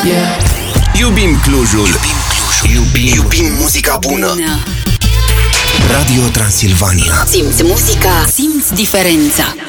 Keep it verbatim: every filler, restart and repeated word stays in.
Yeah. Iubim Clujul. Iubim Clujul. Iubim, iubim muzica bună. bună. Radio Transilvania. Simți muzica, simți diferența.